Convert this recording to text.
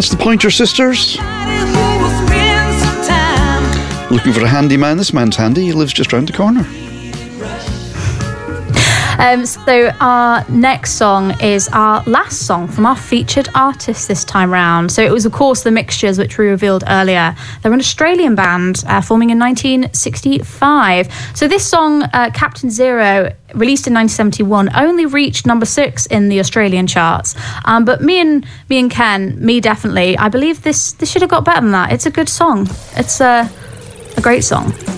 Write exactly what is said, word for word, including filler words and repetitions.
That's the Pointer Sisters. Looking for a handyman? This man's handy. He lives just round the corner. Um, so our next song is our last song from our featured artist this time round. So it was, of course, the Mixtures, which we revealed earlier. They're an Australian band uh, forming in nineteen sixty-five. So this song, uh, Captain Zero, released in nineteen seventy-one, only reached number six in the Australian charts. Um, but me and me and Ken, me definitely, I believe this this should have got better than that. It's a good song. It's a, a great song.